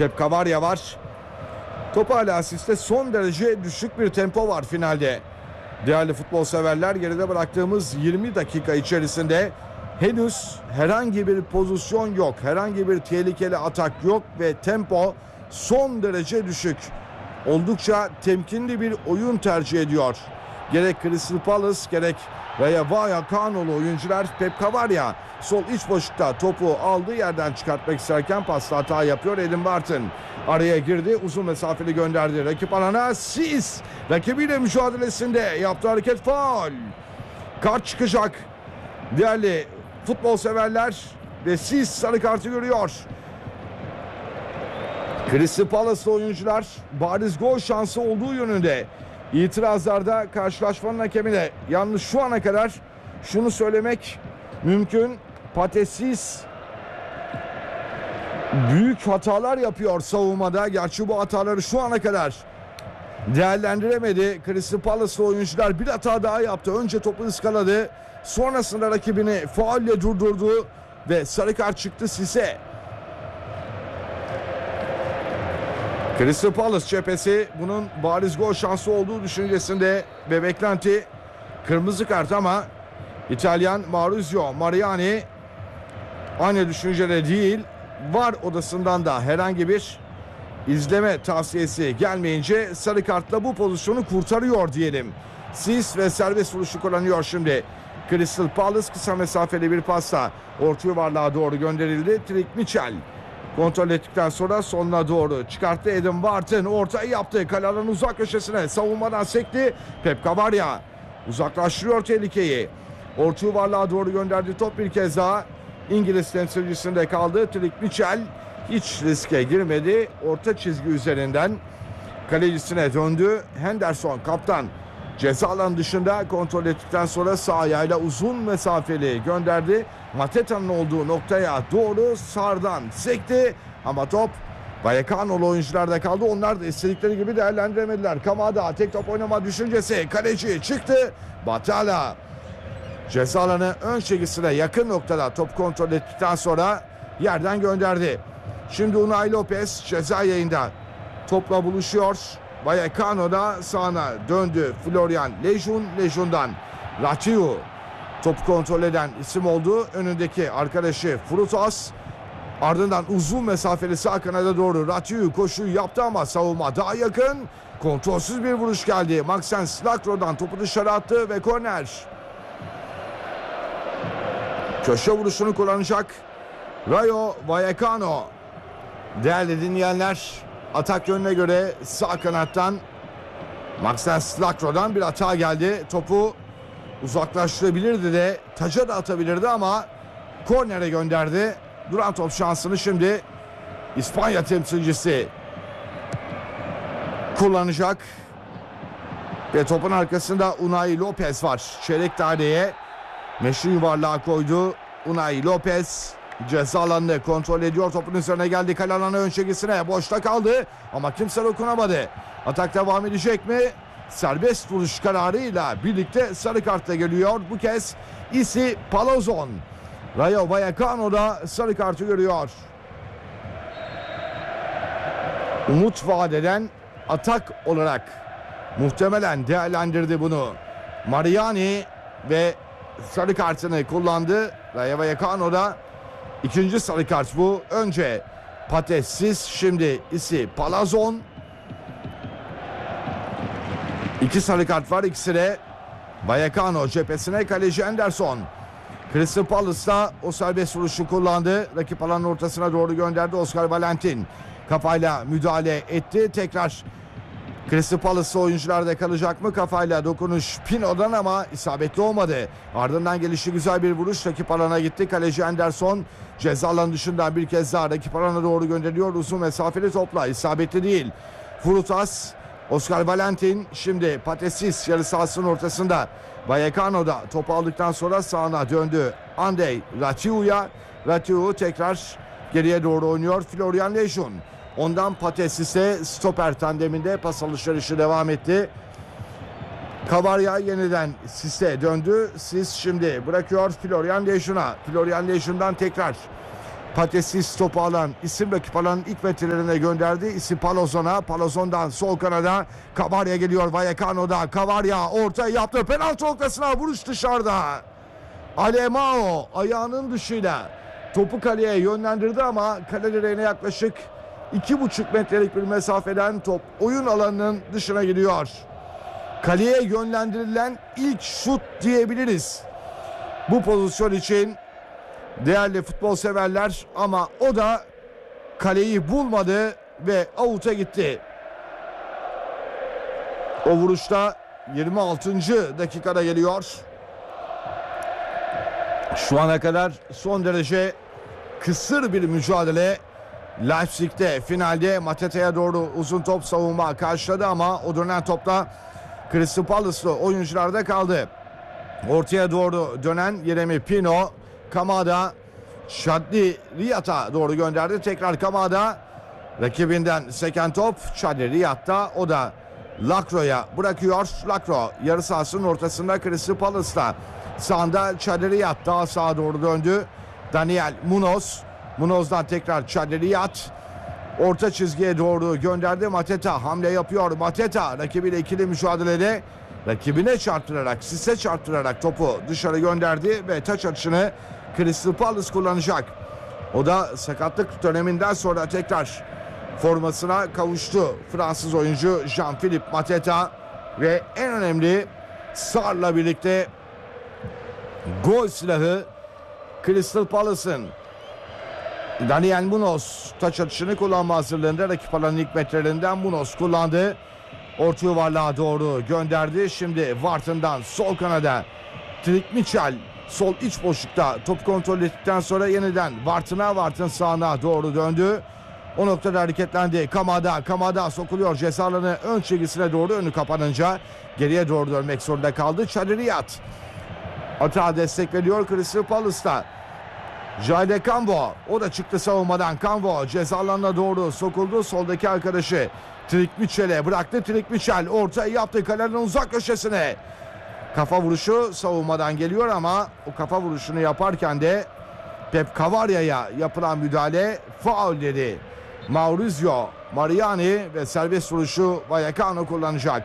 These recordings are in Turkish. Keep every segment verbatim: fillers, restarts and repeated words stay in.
Pep Cavarya var. Top hala asiste, son derece düşük bir tempo var finalde. Değerli futbol severler, geride bıraktığımız yirmi dakika içerisinde henüz herhangi bir pozisyon yok. Herhangi bir tehlikeli atak yok ve tempo son derece düşük. Oldukça temkinli bir oyun tercih ediyor. Gerek Crystal Palace gerek Rayo Vallecano'lu oyuncular. Pep Cavarya sol iç boşlukta topu aldığı yerden çıkartmak isterken pasta hata yapıyor. Adam Barton araya girdi, uzun mesafeli gönderdi. Rakip alana Sis rakibiyle mücadelesinde yaptığı hareket faul. Kart çıkacak. Değerli futbol severler ve Sis sarı kartı görüyor. Crystal Palace'lı oyuncular bariz gol şansı olduğu yönünde itirazlarda karşılaşmanın hakemine. Yalnız şu ana kadar şunu söylemek mümkün: Patesis büyük hatalar yapıyor savunmada. Gerçi bu hataları şu ana kadar değerlendiremedi. Crystal Palace'lı oyuncular bir hata daha yaptı. Önce topu ıskaladı. Sonrasında rakibini faulle durdurdu ve sarı kart çıktı Sis'e. Crystal Palace cephesi bunun bariz gol şansı olduğu düşüncesinde ve beklenti kırmızı kart, ama İtalyan Maurizio Mariani aynı düşüncede değil. VAR odasından da herhangi bir izleme tavsiyesi gelmeyince sarı kartla bu pozisyonu kurtarıyor diyelim. Sis ve serbest vuruşu kullanıyor şimdi. Crystal Palace kısa mesafeli bir pasla orta yuvarlığa doğru gönderildi. Trik Mitchell kontrol ettikten sonra sonuna doğru çıkarttı. Adam Barton ortayı yaptı. Kale alanın uzak köşesine savunmadan sekti. Pep Cavarya uzaklaştırıyor tehlikeyi. Orta yuvarlığa doğru gönderdi. Top bir kez daha İngiliz temsilcisinde kaldı. Trik Mitchell hiç riske girmedi. Orta çizgi üzerinden kalecisine döndü. Henderson kaptan ceza alanı dışında kontrol ettikten sonra sağ ayağıyla uzun mesafeli gönderdi. Mateta'nın olduğu noktaya doğru sağdan sekti ama top Vallecano'lu oyuncularda kaldı. Onlar da istedikleri gibi değerlendiremediler. Kamada tek top oynama düşüncesi. Kaleci çıktı. Batala ceza alanı ön çizgisine yakın noktada top kontrol ettikten sonra yerden gönderdi. Şimdi Unai Lopez ceza yayında topla buluşuyor. Vallecano'da sağına döndü. Florian Lejeune, Lejeune'dan Ratiu top kontrol eden isim oldu. Önündeki arkadaşı Frutos. Ardından uzun mesafeli sağ kanada doğru Ratiu koşuyu yaptı ama savunma daha yakın. Kontrolsüz bir vuruş geldi. Maxence Lacroix'dan topu dışarı attı ve korner. Köşe vuruşunu kullanacak Rayo Vallecano. Değerli dinleyenler, atak yönüne göre sağ kanattan Maxence Lacroix'dan bir hata geldi. Topu uzaklaştırabilirdi de taca da atabilirdi ama kornere gönderdi. Duran top şansını şimdi İspanya temsilcisi kullanacak. Ve topun arkasında Unai Lopez var. Çeyrek daireye meşru yuvarlığa koydu. Unai Lopez ceza alanını kontrol ediyor. Topun üzerine geldi. Kale alanı ön çizgisine. Boşta kaldı ama kimse dokunamadı. Atak devam edecek mi? Serbest vuruş kararıyla birlikte sarı kartla geliyor. Bu kez Isi Palazon. Rayo Vallecano'da sarı kartı görüyor. Umut vaat eden atak olarak muhtemelen değerlendirdi bunu Mariani ve sarı kartını kullandı. Rayo Vallecano'da ikinci sarı kart bu. Önce Patesis, şimdi Isi Palazon. İki sarı kart var, ikisi de Vallecano cephesine. Kaleci Henderson. Crystal Palace'da o serbest vuruşu kullandı. Rakip alanın ortasına doğru gönderdi. Oscar Valentin kafayla müdahale etti. Tekrar Crystal Palace'lı oyuncularda kalacak mı? Kafayla dokunuş Pino'dan ama isabetli olmadı. Ardından gelişi güzel bir vuruş. Rakip alana gitti. Kaleci Henderson ceza alanı dışından bir kez daha rakip alana doğru gönderiyor. Uzun mesafeli topla. İsabetli değil. Frutas, Oscar Valentin, şimdi Patesis yarı sahasının ortasında. Vallecano'da topu aldıktan sonra sağına döndü. Andrei Ratiu'ya. Ratiu tekrar geriye doğru oynuyor. Florian Lejeune. Ondan Patesis'e stoper tandeminde pas alışverişi devam etti. Cavarya yeniden Sis'e döndü. Sis şimdi bırakıyor Florian Lejeune'a. Florian Lejeune'dan tekrar Patesis topu alan isim rakip alanın ilk metrelerine gönderdi. İsim Palazon'a. Palazon'dan sol kanada Kavarya geliyor. Vallecano'da Kavarya orta yaptı. Penaltı noktasına vuruş dışarıda. Alemao ayağının dışıyla topu kaleye yönlendirdi ama kale direğine yaklaşık iki buçuk metrelik bir mesafeden top oyun alanının dışına gidiyor. Kaleye yönlendirilen ilk şut diyebiliriz bu pozisyon için değerli futbol severler, ama o da kaleyi bulmadı ve avuta gitti. O vuruşta yirmi altıncı dakikada geliyor. Şu ana kadar son derece kısır bir mücadele. Leipzig'te finalde Matete'ye doğru uzun top savunma karşıladı ama o dönen topta Crystal Palace'lı oyuncularda kaldı. Ortaya doğru dönen Yeremi Pino, Kamada Şadli Riyad'a doğru gönderdi. Tekrar Kamada rakibinden seken top Şadli Riyad'da, o da Lacroix'a bırakıyor. Lacroix yarı sahasının ortasında Crystal Palace'ta. Sağında Şadli Riyad daha sağa doğru döndü. Daniel Munoz. Munoz'dan tekrar Şadli Riyad. Orta çizgiye doğru gönderdi. Mateta hamle yapıyor. Mateta rakibiyle ikili mücadelede rakibine çarptırarak, sise çarptırarak topu dışarı gönderdi ve taç atışını Crystal Palace kullanacak. O da sakatlık döneminden sonra tekrar formasına kavuştu Fransız oyuncu Jean-Philippe Mateta ve en önemli Sar'la birlikte gol silahı Crystal Palace'ın. Daniel Munoz taç atışını kullanma hazırlığında, rakip alanın ilk metrelerinden Munoz kullandı. Orta yuvarlığa doğru gönderdi. Şimdi Wharton'dan sol kanada Trik Mitchell sol iç boşlukta top kontrol ettikten sonra yeniden Wharton'a, Wharton sağına doğru döndü. O noktada hareketlendi. Kamada, Kamada sokuluyor ceza alanı ön çizgisine doğru, önü kapanınca geriye doğru dönmek zorunda kaldı. Şadli Riyad atağa destek veriyor Crystal Palace'ta. Jayde Cambo, o da çıktı savunmadan. Cambo ceza alanına doğru sokuldu. Soldaki arkadaşı Trik Mitchell'e bıraktı. Trik Mitchell ortayı yaptı kalenin uzak köşesine. Kafa vuruşu savunmadan geliyor ama o kafa vuruşunu yaparken de Pep Cavarya'ya yapılan müdahale faul dedi Maurizio Mariani ve serbest vuruşu Vallecano kullanacak.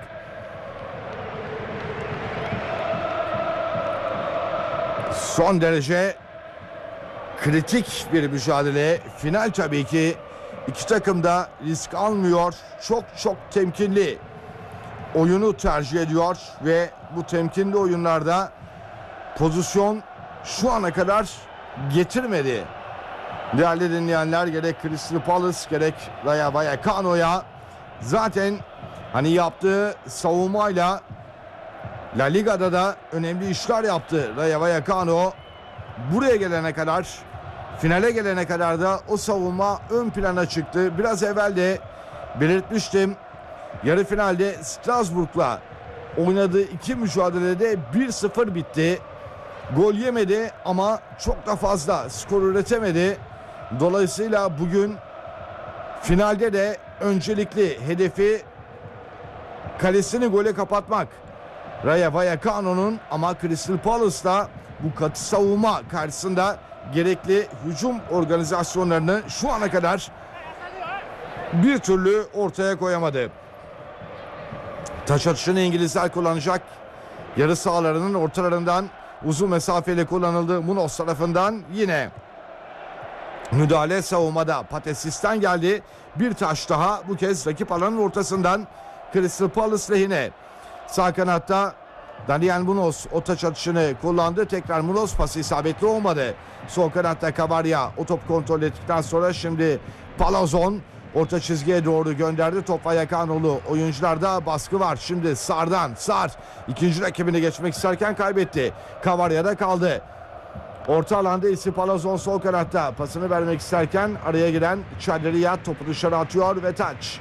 Son derece kritik bir mücadele. Final tabii ki. İki takım da risk almıyor. Çok çok temkinli oyunu tercih ediyor ve bu temkinli oyunlarda pozisyon şu ana kadar getirmedi. Değerli dinleyenler, gerek Crystal Palace gerek Rayo Vallecano'ya zaten hani yaptığı savunmayla La Liga'da da önemli işler yaptı Rayo Vallecano. Buraya gelene kadar, finale gelene kadar da o savunma ön plana çıktı. Biraz evvel de belirtmiştim. Yarı finalde Strasbourg'la oynadığı iki mücadelede bir sıfır bitti. Gol yemedi ama çok da fazla skor üretemedi. Dolayısıyla bugün finalde de öncelikli hedefi kalesini gole kapatmak Rayo Vallecano'nun, ama Crystal Palace'da bu katı savunma karşısında gerekli hücum organizasyonlarını şu ana kadar bir türlü ortaya koyamadı. Taç atışını İngilizler kullanacak. Yarı sahalarının ortalarından uzun mesafeli kullanıldı. Munoz tarafından yine müdahale savunmada Patesis'ten geldi. Bir taş daha, bu kez rakip alanın ortasından Crystal Palace lehine. Sağ kanatta Daniel Munoz o taç atışını kullandı. Tekrar Munoz, pası isabetli olmadı. Sol kanatta Kavarya o top kontrol ettikten sonra şimdi Palazon orta çizgiye doğru gönderdi. Top Vallecano'lu oyuncularda baskı var. Şimdi Sar'dan, Sar ikinci rakibini geçmek isterken kaybetti. Kavarya'da kaldı. Orta alanda ise Palazon sol kanatta pasını vermek isterken araya giren Şadli Riyad topu dışarı atıyor ve taç.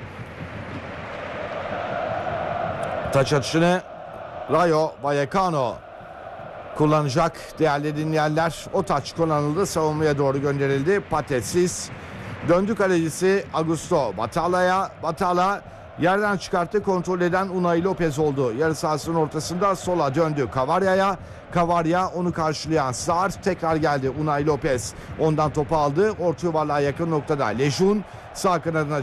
Taç atışını Rayo Vallecano kullanacak değerli dinleyenler. O taç kullanıldı, savunmaya doğru gönderildi. Patesis döndü, kalecisi Augusto Batala'ya. Batala Yerden çıkarttı, kontrol eden Unai Lopez oldu. Yarı sahasının ortasında sola döndü Cavaria'ya. Cavaria onu karşılayan Sar, tekrar geldi Unai Lopez. Ondan topu aldı. Orta yuvarlığa yakın noktada Lejeune sağ kanadına